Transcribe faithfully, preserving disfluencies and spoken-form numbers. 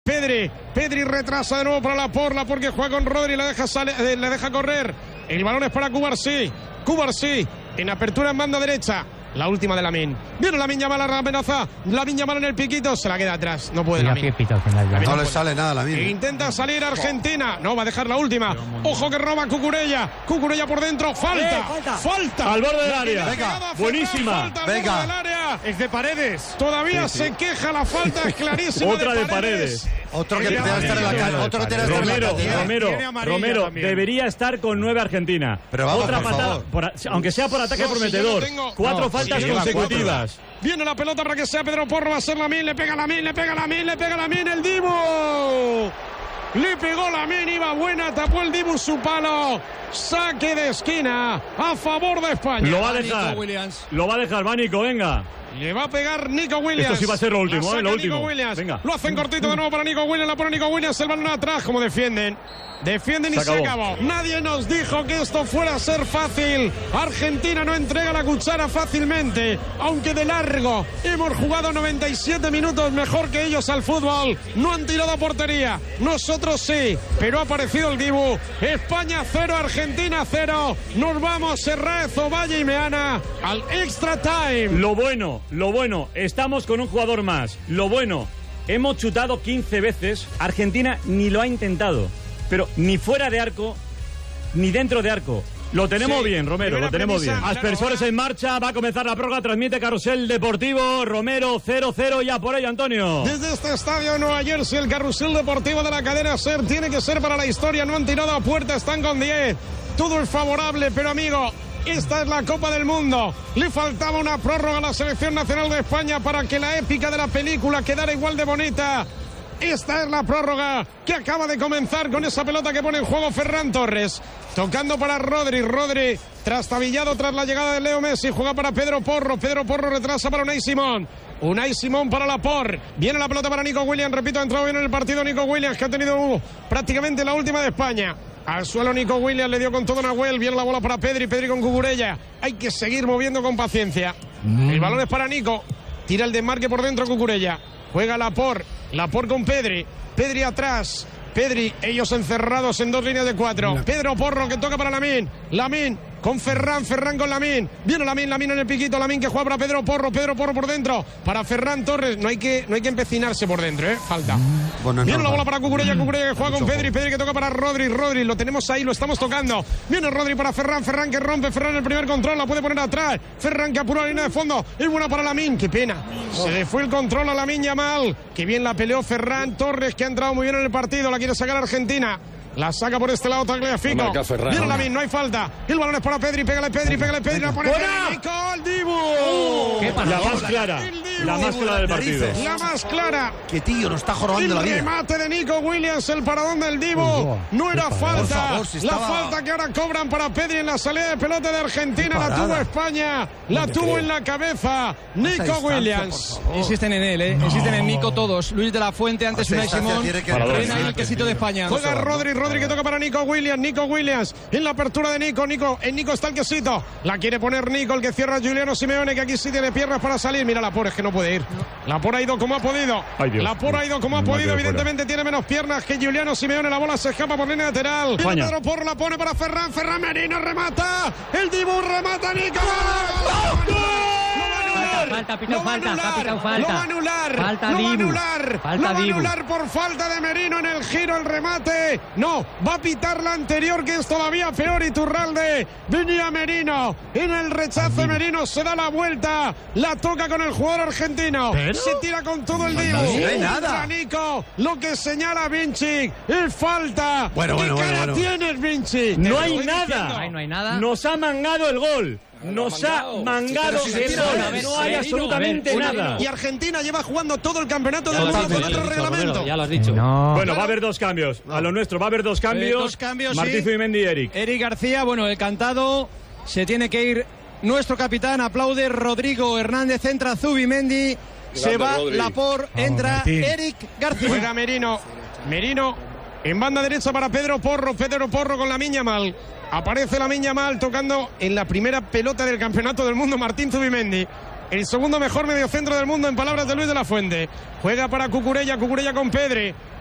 Pedri, Pedri retrasa de nuevo para Laporte, Laporte que juega con Rodri, le deja, sale, eh, le deja correr, el balón es para Cubarsí, Cubarsí en apertura en banda derecha, la última de Lamine, viene Lamine Yamal a la amenaza, Lamine Yamal en el piquito, se la queda atrás, no puede Lamine, no le sale nada Lamine, intenta salir Argentina, no, va a dejar la última, ojo que roba Cucurella, Cucurella por dentro, falta, eh, falta, falta, al borde del área, venga, buenísima, falta al venga, borde del área. Es de Paredes, todavía sí, sí. sí. se queja, la falta es clarísima. otra de de Paredes. Otro que tiene que estar en la calle, otro que tiene que estar en la Romero, calle. Romero, Romero, debería estar con nueve Argentina. Pero vamos, otra por patada, favor. por, aunque sea por ataque No, prometedor. si tengo... Cuatro no, faltas si consecutivas. Viene la pelota para que sea Pedro Porro, va a ser Lamine, le pega Lamine, le pega Lamine, le pega Lamine, el Dibu. Le pegó Lamine, iba buena, tapó el Dibu su palo. Saque de esquina a favor de España. Lo va a dejar. Lo va a dejar, va Nico, venga. Le va a pegar Nico Williams. Esto sí va a ser lo último, eh, lo último. Nico Williams. Venga. Lo hacen cortito de nuevo para Nico Williams. La pone Nico Williams. El balón atrás. Como defienden. Defienden y se acabó. se acabó. Nadie nos dijo que esto fuera a ser fácil. Argentina no entrega la cuchara fácilmente. Aunque de largo hemos jugado noventa y siete minutos mejor que ellos al fútbol. No han tirado a portería. Nosotros sí. Pero ha aparecido el Dibu. España cero, Argentina cero. Nos vamos Serraez, Ovalle y Meana al extra time. Lo bueno, lo bueno. Estamos con un jugador más. Lo bueno. Hemos chutado quince veces. Argentina ni lo ha intentado. Pero ni fuera de arco, ni dentro de arco. Lo tenemos sí, bien, Romero, lo tenemos bien. Aspersores claro, en marcha, va a comenzar la prórroga, transmite Carrusel Deportivo, Romero cero cero, ya por ello, Antonio. Desde este estadio de Nueva Jersey, el Carrusel Deportivo de la cadena SER tiene que ser para la historia, no han tirado a puerta, están con diez. Todo es favorable, pero amigo, esta es la Copa del Mundo. Le faltaba una prórroga a la Selección Nacional de España para que la épica de la película quedara igual de bonita. Esta es la prórroga que acaba de comenzar con esa pelota que pone en juego Ferran Torres. Tocando para Rodri, Rodri trastabillado tras la llegada de Leo Messi. Juega para Pedro Porro, Pedro Porro retrasa para Unai Simón. Unai Simón para Laporte. Viene la pelota para Nico Williams, repito, ha entrado bien en el partido Nico Williams, que ha tenido uh, prácticamente la última de España. Al suelo Nico Williams, le dio con todo Nahuel. Viene la bola para Pedri, Pedri con Cucurella. Hay que seguir moviendo con paciencia. Mm. El balón es para Nico. Tira el desmarque por dentro Cucurella. Juega Laporte, Laporte con Pedri, Pedri atrás, Pedri, ellos encerrados en dos líneas de cuatro. No. Pedro Porro que toca para Lamine, Lamine con Ferran, Ferran con Lamine, viene Lamine, Lamine en el piquito, Lamine que juega para Pedro Porro, Pedro Porro por dentro, para Ferran Torres, no hay que, no hay que empecinarse por dentro, eh, falta. Bueno, viene la bola para Cucurella, Cucurella que juega con Pedri, Pedri que toca para Rodri, Rodri, lo tenemos ahí, lo estamos tocando, viene Rodri para Ferran, Ferran que rompe, Ferran el primer control, la puede poner atrás, Ferran que apura la línea de fondo, es buena para Lamine, qué pena, se le fue el control a Lamine Yamal, que bien la peleó Ferran Torres, que ha entrado muy bien en el partido, la quiere sacar Argentina. La saca por este lado Tagliafico. Viene Lamine, no hay falta. El balón es para Pedri, pégale Pedri, pégale Pedri, la pone Nico, el Dibu. ¿Qué pasa? La más clara. La más clara del partido. La más clara. Que tío, nos está jorobando la vida. El remate de Nico Williams, el paradón del Dibu. No era falta. Favor, si estaba... La falta que ahora cobran para Pedri en la salida de pelota de Argentina. La tuvo España. La tuvo en la cabeza Nico Williams. Insisten en él, eh. Insisten en Nico todos. Luis de la Fuente, antes Unai Simón. Frena ahí el quesito de España. Juega Rodri, Rodri que toca para Nico Williams, Nico Williams en la apertura de Nico, Nico, en Nico está el quesito, la quiere poner Nico, el que cierra Juliano Simeone, que aquí sí tiene piernas para salir, mira Laporte, es que no puede ir, Laporte ha ido como ha podido, Laporte ha ido como ha podido, evidentemente tiene menos piernas que Juliano Simeone, la bola se escapa por línea lateral, Pedro Porro la pone para Ferran, Ferran Merino remata, el Dibu remata, Nico, Falta, pitao falta, ha pitao falta. Lo va a anular, falta lo va a Dibu. anular, Falta lo va a Dibu. anular por falta de Merino en el giro, el remate. No, va a pitar la anterior, que es todavía peor, Iturralde. Venía Merino, en el rechazo Merino se da la vuelta, la toca con el jugador argentino. ¿Pero? Se tira con todo el Dibu. No hay nada. Nico, lo que señala Vinci es falta. Bueno, ¿Qué bueno, cara bueno, bueno. tienes, Vinci? No hay nada. Ay, no hay nada. Nos ha mangado el gol. Nos ha mangado el gol. No hay absolutamente nada. Y Argentina lleva jugando todo el campeonato del mundo con otro reglamento. Ya lo has dicho. No. Bueno, va a haber dos cambios. A lo nuestro va a haber dos cambios. Eh, dos cambios, Martí sí. Zubimendi y Eric. Eric García, bueno, el cantado, se tiene que ir nuestro capitán, aplaude Rodrigo Hernández, entra Zubimendi, se va Laporte, entra Martín. Eric García. Juega Merino, Merino en banda derecha para Pedro Porro, Pedro Porro con Lamine Yamal. Aparece Lamine Yamal tocando en la primera pelota del campeonato del mundo Martín Zubimendi. el segundo mejor mediocentro del mundo en palabras de Luis de la Fuente. Juega para Cucurella, Cucurella con Pedri.